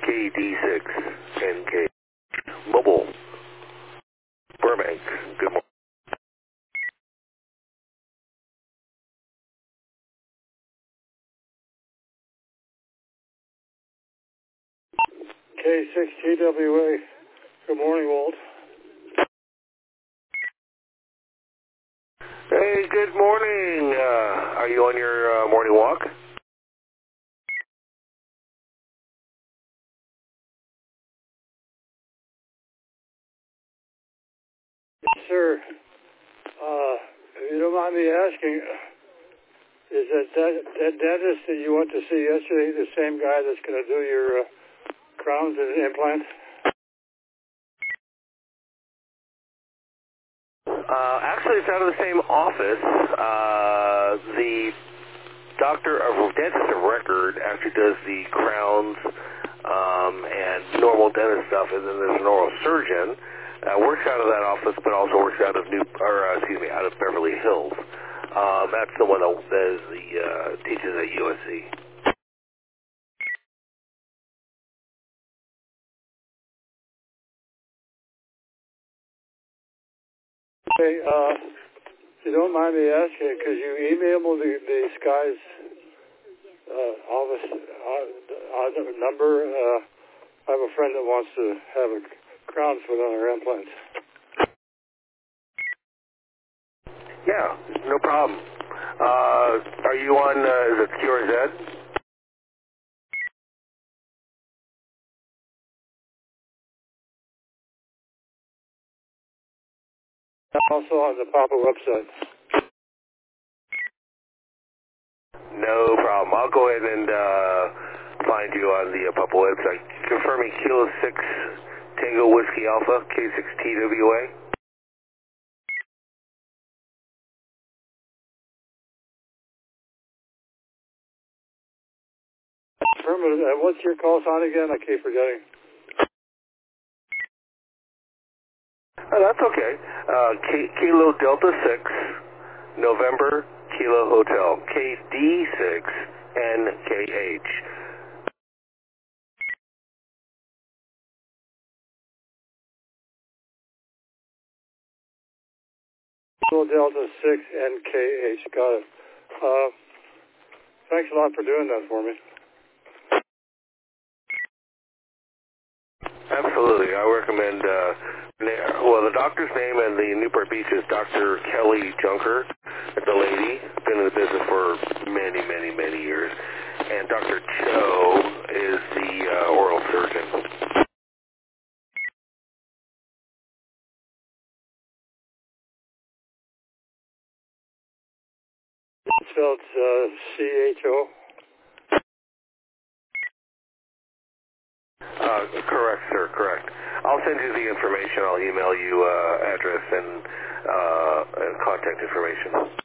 KD6NK. Mobile. Burbank. Good morning. K6TWA. Good morning, Walt. Hey, good morning. Are you on your morning walk? Yes, sir. If you don't mind me asking, is that dentist that you went to see yesterday the same guy that's going to do your crowns and implants? Actually, it's out of the same office. The dentist of record actually does the crowns and normal dentist stuff, and then there's an oral surgeon. Works out of that office, but also works out of out of Beverly Hills. That's the one that is teaches at USC. Hey, if you don't mind me asking, could you email me this guy's office number? I have a friend that wants to have a crown put on her implants. Yeah, no problem. Are you on, is it QRZ? Also on the Papa website. No problem. I'll go ahead and find you on the Papa website. Confirming Kilo 6 Tango Whiskey Alpha, K6TWA. Affirmative. What's your call sign again? I keep forgetting. Oh, that's okay. Kilo Delta 6, November, Kilo Hotel, KD6NKH. Kilo Delta 6 NKH. Got it. Thanks a lot for doing that for me. Absolutely. I recommend, the doctor's name and the Newport Beach is Dr. Kelly Junker. It's a lady. Been in the business for many, many, many years. And Dr. Cho is the oral surgeon. It's spelled CHO. Correct, sir, correct. I'll send you the information. I'll email you address and contact information.